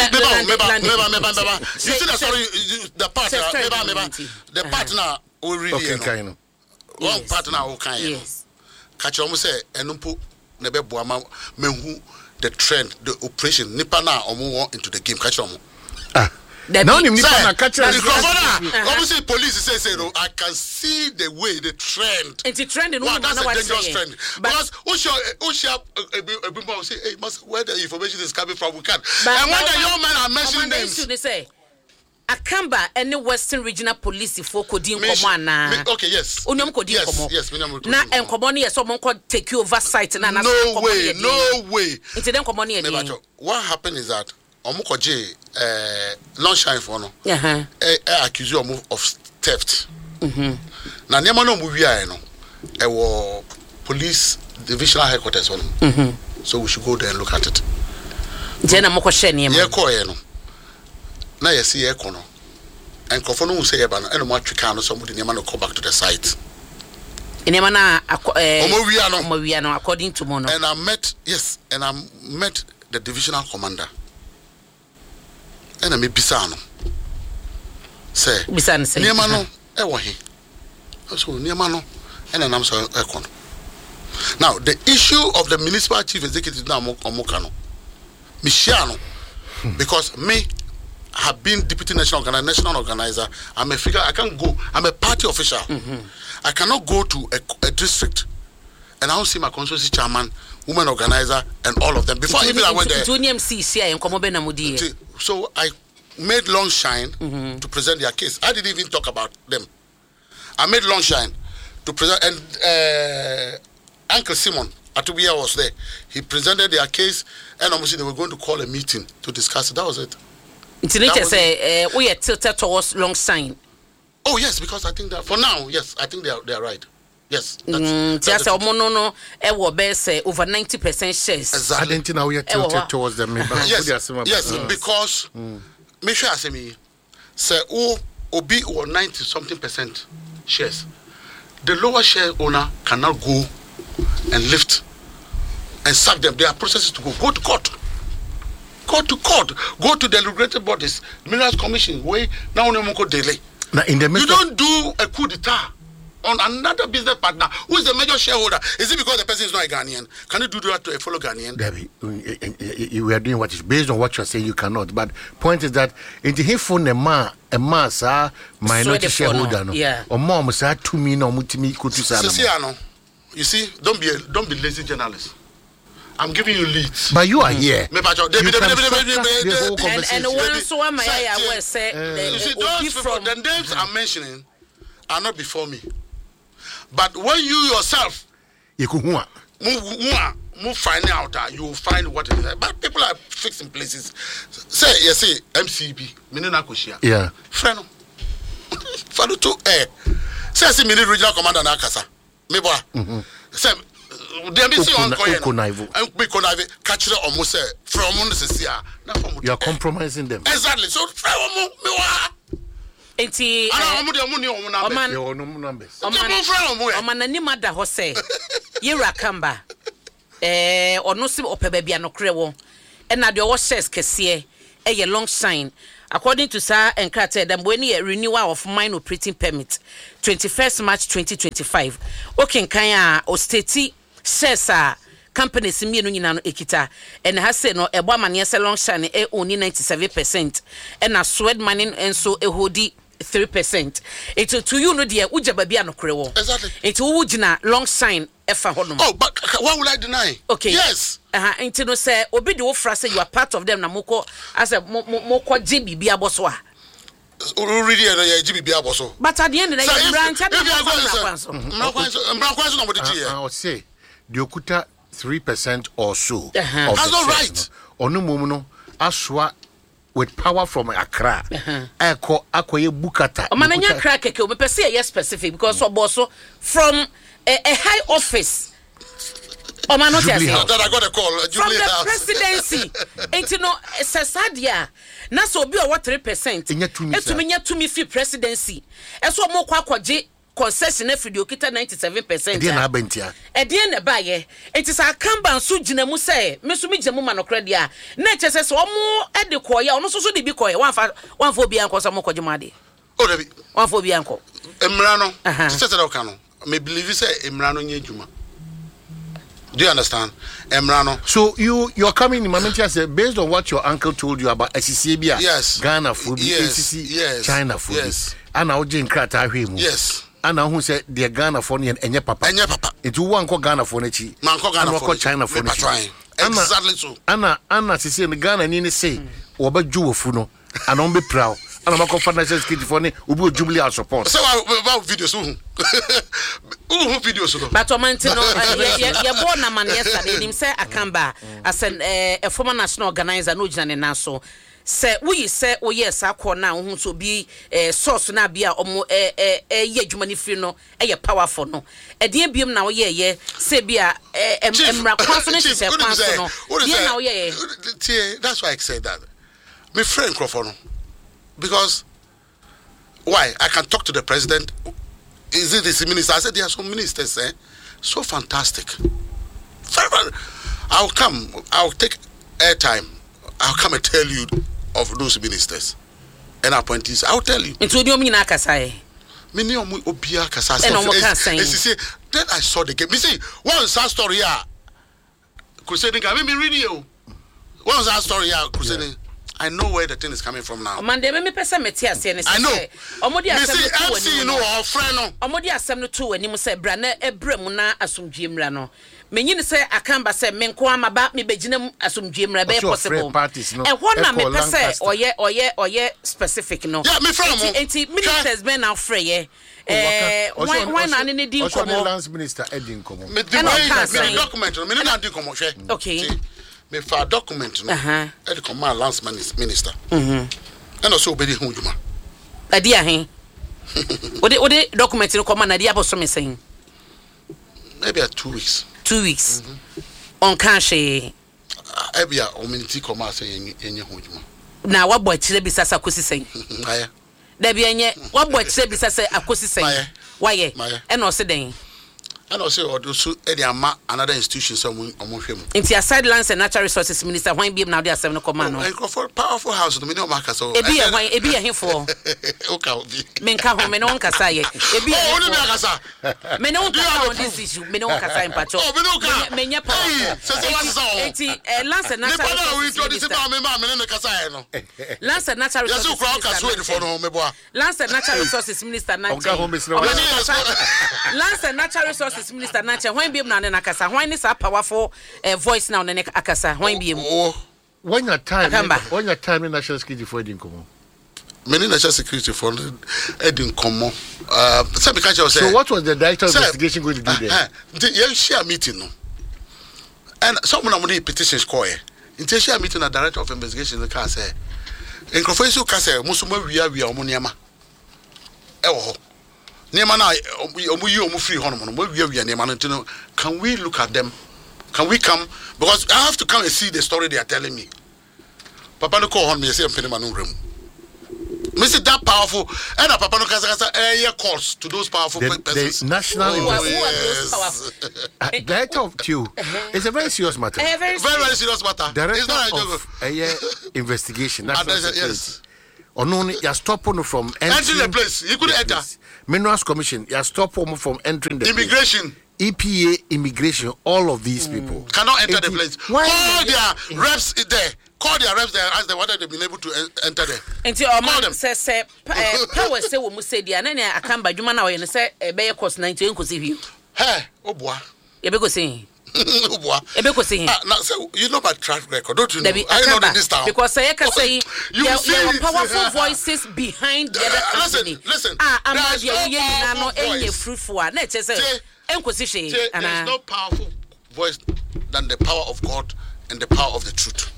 you see the story, the partner, the partner will read it. One partner will kind. Catch you almost say, and umpu nebe buama menhu the trend, the operation. Nipa na omu into the game. Catch you. Ah. Now you need to catch us. Obviously, police say say no. I can see the way the trend. It's a trend. Wow, that's a dangerous trend. Because Usha Usha people say, hey, must where the information is coming from, we can't. And when the young men are mentioning names, they say, Akamba any Western Regional Police for Kodin Komana. Okay, yes. Unyom Kodin Yes, Komo. yes, na en komoni yes someone could take you over site na na. No way, no way. It's them komoni again. What happened is that Omukoje uh Longshine for no. Uh-huh. Eh accuse you of theft. Mhm. Na niam no mu wia no. E wo police divisional headquarters on. Mhm. So we should go there and look at it. Je na moko hye niam. Ye ko ye no. Na ye see ye ko no. And kofono hu say ye ba no, eno mo atweka no somebody niam no go back to the site. Niam na eh Omo wia no. Omo wia no according to Mono. And I met yes, and I met the divisional commander. And I me bisano. Say, bisano say. Niamano, e wo he. So Niamano, and I'm so ekon. Now the issue of the municipal chief executive now omokano. Michiano, because me have been deputy national organizer, national organizer. I'm a figure. I can't go. I'm a party official. Mm-hmm. I cannot go to a, a district and I don't see my constituency chairman, women organizer, and all of them. Before even I went there. So I made Longshine mm-hmm. to present their case. I didn't even talk about them. I made Longshine to present, and uh, Uncle Simon Atubia was there. He presented their case, and obviously they were going to call a meeting to discuss it. That was it. That say we are tilted towards Longshine. Oh yes, because I think that for now, yes, I think they are they are right. Yes. That's, that's mm, no, no, no. I will be say over ninety percent shares. Exactly. I didn't think now we are tilted towards them. Yes, yes, because make sure I say me say oh Obi or ninety something percent shares. The lower share owner cannot go and lift and sack them. There are processes to go. Go to court. Go to court. Go to the regulated bodies. Minerals Commission. Way now no more delay. Now in the you don't do a coup d'etat on another business partner who is the major shareholder. Is it because the person is not a Ghanaian? Can you do that to a fellow Ghanaian? Debbie, we are doing what is based on what you are saying. You cannot. But point is that in the phone a man a man sa minority shareholder no. Yeah. Or mom sa two me no mutimi kutu sa no. You see, don't be a, don't be lazy journalist. I'm giving you leads. But you are here. And one so am I will say the names I'm mentioning are not before me. But when you yourself you could move move finding out that you will find what it is. But people are fixed in places. Say you say M C B, Minina Koshia. Yeah. Friend. Follow to eh. Say see Mini Regional Commander Nakasa. Meboa. Say they be see on Konaivo. And be Konaivo catch the almost say from on the you are compromising them. Exactly. So from me enti ana omo de omo ni omo numbers yo no numbers omo na ni mada ho se yera kamba eh ono si opeba bia no kre wo na de wo shares kese e ye long shine according to sir enkrate dem bo ni renewal of mine operating permit twenty-first March twenty twenty-five okay kan a o state shares a companies me no nyina no ekita and ha say no ebo amane se long shine e only ninety-seven percent and na swed mining enso e hodi three percent it to you no de uja ba bia no kre wo exactly it wo gina long shine efa hono oh but why would I deny okay yes uh into no say obi de wo fra say you are part of them na moko as a moko je bibia boso a already ya je bibia boso but at the end of the day branch at the branch no body here I would say the okuta three percent or so uh-huh. that's all right onu mum no aswa with power from Accra eko akoye bukata o mananya Accra keke o me pese yes specific because oboso from a, a high office o mano say that I got a call from the presidency enti no sesadia na so obi o what three percent etumi nya tumi fi presidency eso mo kwa kwaje concession every day okita ninety-seven percent e na abentia e de na baye enti sa kamba so gina mu say me so me gemu ma no krade a na chese so omo e de koya ono so so de bi koya wan fa wan fa obi anko so mo kwaje made o de bi wan fa obi anko emra no chese da ka no me believe say emra no nya adwuma. Do you understand? Emrano. So you you're coming in Mamentia say based on what your uncle told you about S C B, yes, Ghana food, yes, A C C, yes, China food, yes, and now Jane Krata him, yes, and now who said the Ghana phone and Enya Papa, Enya Papa, it one call Ghana phone, echi, man call Ghana phone, China phone, exactly so. Anna Anna to say in the Ghana ni say oba juwo funo, and on be proud. And I'm going financial security for ne ubu jubilee our support. So about videos who who videos no. But omantino ye born na man yesterday him say akamba as an a former national organizer no gina ne naso say we say o yes akọ na hu so bi source na bia omo eh eh ye adwuma ni free no eh powerful no e de biem na wo ye ye say bia emra kwaso ne hye kwaso no ye na wo ye that's why I said that my friend Crawford. Because why? I can talk to the president. Is it this minister? I said there are some ministers, eh? So fantastic. I'll come. I'll take airtime. I'll come and tell you of those ministers and appointees. I'll tell you. Into the Omina Kasai. Many of Obia Kasai. Then I saw the game. You see, one sad story here. Crusading. I mean, really, you. One sad story here. Crusading. I know where the thing is coming from now. Monday, me person metia say I know. Omodi asem M C no or friend no. Omodi asem no to wani mu say bra na ebrem na asomdwe mra no. Menyin say akamba say menko amaba me begina asomdwe mra be possible. E ho na me pese oye oye oye specific no. Yeah, me friend mo. Enti ministers ben now free ye. Eh why why na ne di nkomo. Also lance minister Edin Komo. Me the document me na di nkomo hwe. Okay. Me for document no uh-huh. e de come lance minister mhm and also obedi hu djuma adi ahen ode ode document no come na dia boso me sen maybe two weeks two weeks mm-hmm. On cash e bia o miniti come say enye hu djuma na wabo akire bi sasa kosi sen aya da bi enye wabo akire bi sasa akosi sen waye e no se den and also also Ediama another institution some omonhwem into your sidelines and natural resources minister when be now there seven command no powerful house no me no mark so e be when e be here for okay obi me nka ho me no nkasa ye e be oh no me akasa me no nkasa on this issue me no nkasa in pacho oh me no ka me nya power enti lance and natural resources lance and natural resources lance and natural resources minister Nanche lance and natural resources Minister Nanche when be na na akasa when is a powerful uh, voice now na akasa when be when your time when your time in national security for Edin Komo many national security for Edin Komo uh so what was the director of investigation going to do there the uh, share meeting no and someone of the petitions call in share meeting a director of investigation the car say in confession ka say musuma wia wia omo niama e wo ho niama na omo yi omo free hono no mo wia wia niama no ntino can we look at them can we come because I have to come and see the story they are telling me papa no call on me say mpene ma no rem Mister that powerful, and a papa no kasa kasa air calls to those powerful the, persons. The national oh, yes. uh, director of Q. It's a very serious matter. Uh, very, very very serious matter. Director it's not of a uh, investigation. National uh, yes. Or no, you stop on from entering the place. You couldn't enter. Place. Minerals Commission. You stop on from entering the immigration. Place. E P A, immigration. All of these mm. people cannot enter the place. Why Call their yeah. reps there. Call their reps there and ask them whether they've been able to enter there. Until our man says, say, power say, we must say, the Anania, I come by Jumana and say, a bear cost ninety and could you. Hey, oh boy. You be saying. Oh boy. You be saying. You know my track record, don't you know? I know in this town. Because I can say, you are powerful voices behind the other company. Listen, listen. Ah, I'm not your any fruitful. Let's say, there's no powerful voice than the power of God and the power of the truth.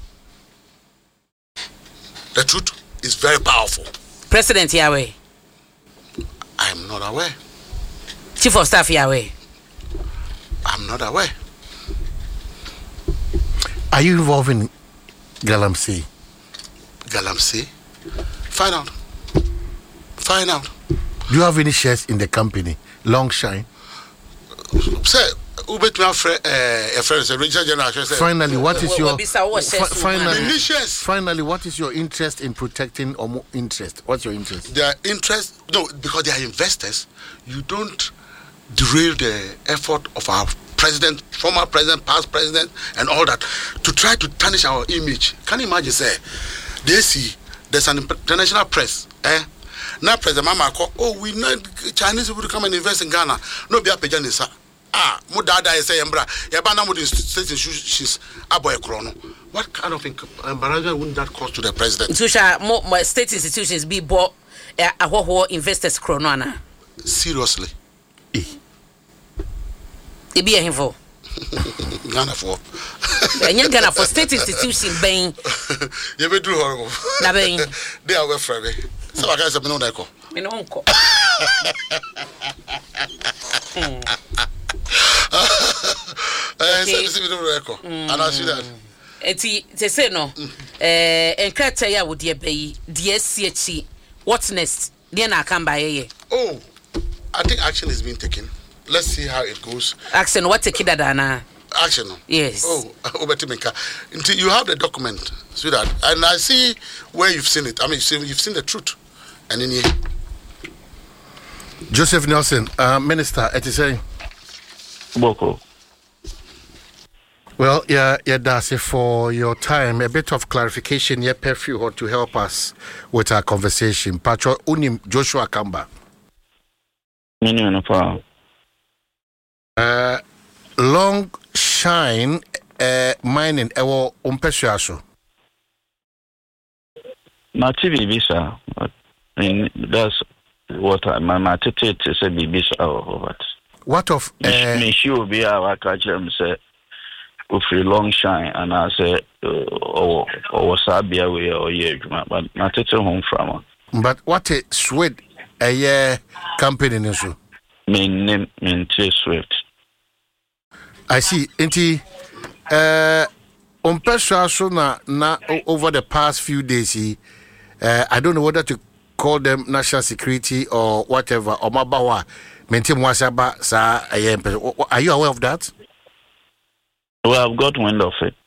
The truth is very powerful. President Yahweh. I'm not aware. Chief of Staff Yahweh. I'm not aware. Are you involved in Galamsey? Galamsey? Find out. Find out. Do you have any shares in the company? Longshine? Sir, finally, what is your fi- finally, fi- finally what is your interest in protecting or more interest? What's your interest? Their interest, no, because they are investors. You don't derail the effort of our president, former president, past president, and all that to try to tarnish our image. Can you imagine, say, they see there's an international press, eh? Now, President Mama, oh, we need Chinese people to come and invest in Ghana. No, be a pejanisa. Ah, Mudada is saying, Bra, Yabana would state she's a boy chrono. What kind of embarrassment wouldn't that cause to the president? So, shall more state institutions be bought a whole investors chrono? Seriously. Eh. It be a info. Ghana for. And you're Ghana for state institution, Bain. You be too horrible. They are well from me. So I guess I'm no echo. In uncle. And I see that. Eti te say no. Eh, enkrata ya wo de bayi, de asiachi. What's next? Dey na kan ba ye. Oh, I think action is being taken. Let's see how it goes. Action what take that na? Action. Yes. Oh, Obetimeka. Until you have the document, see that, and I see where you've seen it. I mean, you've seen, you've seen the truth. And in here, Joseph Nelson, uh, Minister, it is saying. Boko. Well, yeah, yeah, that's it for your time. A bit of clarification, yeah, perfume to help us with our conversation. Patro Unim Joshua Kamba. Uh, long shine uh, mining ewo umpeshaso. Not T V visa. I mean, that's what I, my my tete to say be visa or what. What of uh, me sure be our catch them say with a long shine and I say or or sabia way or yeah but not tete home from. But what a sweet a year company nisu. Me name me Swift. I see. Inti uh umpeshaso na na over the past few days he uh, I don't know whether to call them national security or whatever or mabawa maintain wasaba sa are you aware of that? Well, I've got wind of it.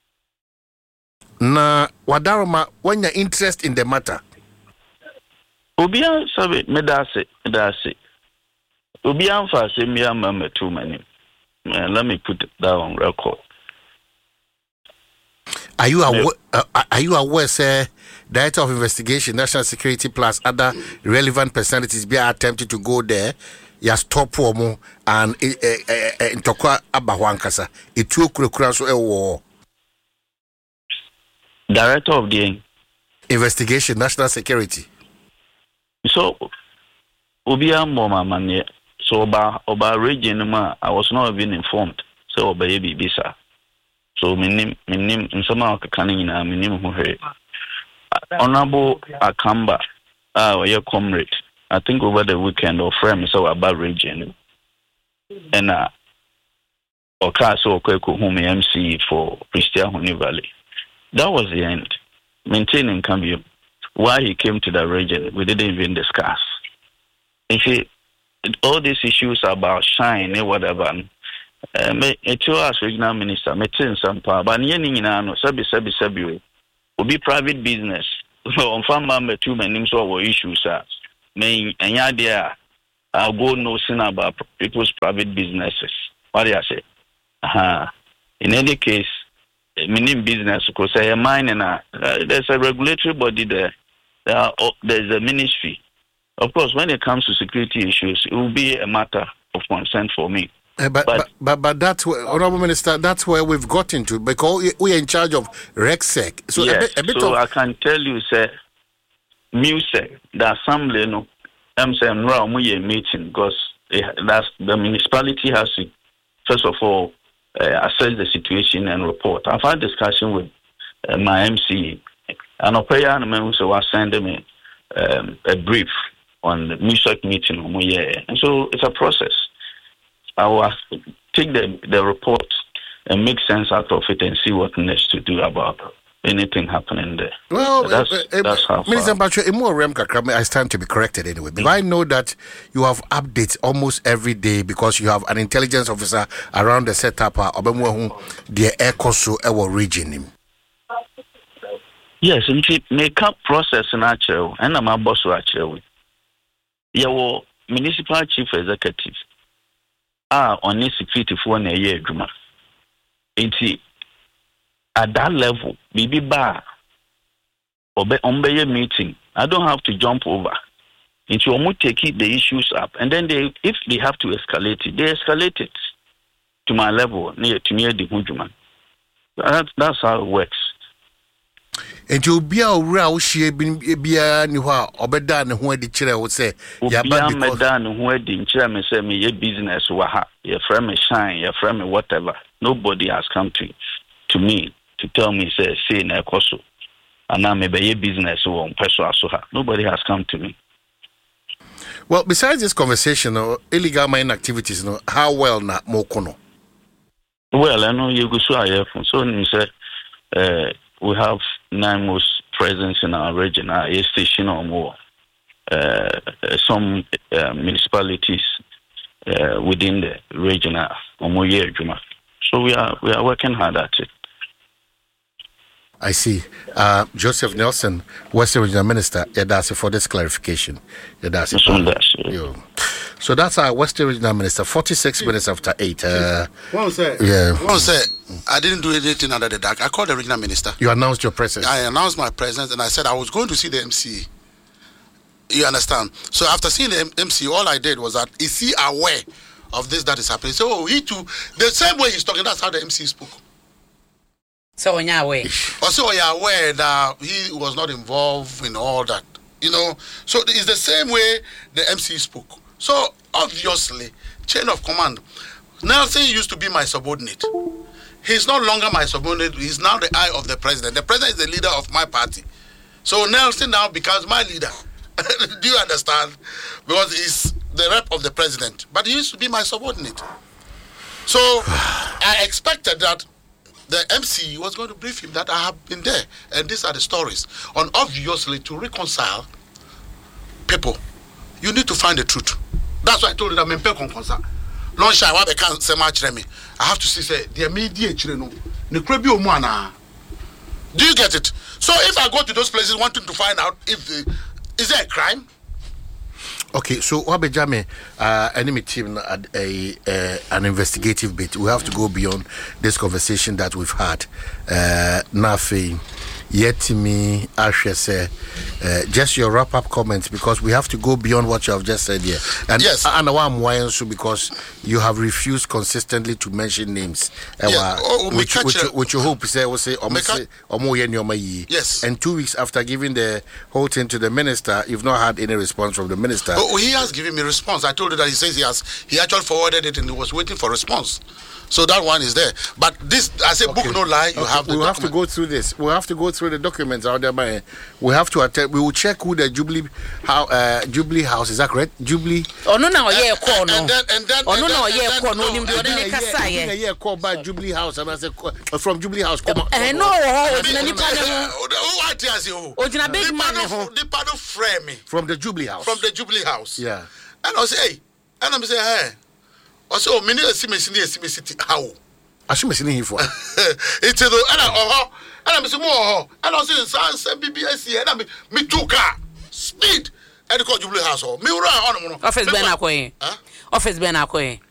Na wadaroma when you're interested in the matter. Obian sabe medase medase. Obian fa say me am me too many. Let me put that on record. Are you aware? Uh, are you aware, sir? Director of Investigation, National Security plus other relevant personalities be attempting to go there. Ya stop womo and in Tokwa Abawankasa. It took Kuraso a war. Director of the Investigation, National Security. So, Ubia Moma Mania. So, about about region, I was not even informed. So, baby, bisa. So, my name, my name, in some of the canning, my name, Honorable Akamba, uh, your comrade. I think over the weekend or friend, so about region. And, uh, Okaso Kweko, whom M C for Christian Honey Valley. That was the end. Maintaining Cambio. why he came to the region, we didn't even discuss. You see, all these issues about shine and whatever, uh, me, it's as regional minister, me tin some power, but any no sabi sabi sabi will be private business. So on farm member two men names over issues, sir. Me any idea I'll go no sin about people's private businesses. What do you say? Uh-huh. In any case, meaning business because I am mine and uh, there's a regulatory body there. There are, oh, there's a ministry. Of course, when it comes to security issues, it will be a matter of concern for me. Uh, but, but, but but but that's where, Honorable Minister, that's where we've got into because we are in charge of RegSec. So yes, a bit, a bit so of... I can tell you, sir, music, the assembly, no, I'm saying no, we are meeting because it, that's the municipality has to first of all uh, assess the situation and report. I've had discussion with uh, my M C, and I'll pay and I so I send them a, um, a brief on the music meeting, and so it's a process. I will take the, the report and make sense out of it and see what next to do about anything happening there. Well, that's, uh, uh, that's how Minister far. Bacho, more Rem Kakram, I stand to be corrected anyway. Because I know that you have updates almost every day because you have an intelligence officer around the setup of the air coastal our region. Yes, make up process in actual and I'm a boss actually. Your municipal chief executive. Ah, on this security for a year, Juma. At that level, Bibi Bar or on your meeting, I don't have to jump over. Into almost take the issues up, and then they, if they have to escalate it, they escalate it to my level, near to near the Hujuman. That's that's how it works. And you'll be a row, she be a new Obedan, who had the chair would say, yeah, but done who had the chairman say me, your business, waha, your friend me shine, your friend me whatever. Nobody has come to to me to tell me, say, say, na koso, and now maybe your business won't personal so nobody has come to me. Well, besides this conversation, uh, illegal mining activities, you know, how well na mokono? Well, I know you go so I so you say, uh, we have nine most presence in our region, our station or more. Uh, some uh, municipalities uh, within the region are more year, so we are we are working hard at it. I see. Uh, Joseph Nelson, Western Regional Minister, yeah, that's it for this clarification. Yeah, that's it. So that's, yeah. So that's our Western Regional Minister, forty-six minutes after eight. Uh, One say, yeah. One say, I didn't do anything under the dark. I called the regional minister. You announced your presence. I announced my presence and I said I was going to see the M C. You understand? So after seeing the M C, all I did was that, is he aware of this that is happening? So oh, he too, the same way he's talking, that's how the M C spoke. So on your way. Also, you're aware that he was not involved in all that. You know, so it's the same way the M C spoke. So obviously, chain of command. Nelson used to be my subordinate. He's no longer my subordinate. He's now the eye of the president. The president is the leader of my party. So Nelson now becomes my leader. Do you understand? Because he's the rep of the president. But he used to be my subordinate. So I expected that the M C was going to brief him that I have been there. And these are the stories. And obviously, to reconcile people, you need to find the truth. That's why I told you that I'm concerned. Long shy, what they can't say much me. I have to see, say, the immediate children. Do you get it? So if I go to those places wanting to find out if the, is there a crime? Okay, so Wabejame, uh, enemy team at a uh, an investigative bit. We have to go beyond this conversation that we've had. Uh, Nafi, yet me, Asha say, uh, just your wrap up comments because we have to go beyond what you have just said here. And yes, and I'm why so because you have refused consistently to mention names. Yeah. Uh, oh, which, which, which, which you hope say will say yes. And two weeks after giving the whole thing to the minister, you've not had any response from the minister. Oh, he has given me response. I told you that he says he has he actually forwarded it and he was waiting for response. So that one is there. But this, I say, okay. book no lie. You okay. have. The we'll document. have to go through this. We'll have to go through the documents out there. By we have to attend. We will check who the Jubilee how uh, Jubilee House is that correct? Jubilee. Oh no, no, yeah, call no. And then and then. Oh no, no, and yeah, then, call no. no, Him the other name kasa yeah. Yeah, call by Jubilee House, and I said from Jubilee House. Come on. Eh no, oh, na nipa ne ho. Oh, what is it? Oh, na big man ne ho. The part of frame me from the Jubilee House. From the Jubilee House. Yeah. And I say, hey, and I'm saying, hey. I say, oh, many a simi simi simi simi how. I should be sitting here for. It's a and I oh and I'm saying more and I say Sans B B S and I me two car speed and the Jubilee House. Me run on office Ben Akoye. Office Ben Akoye.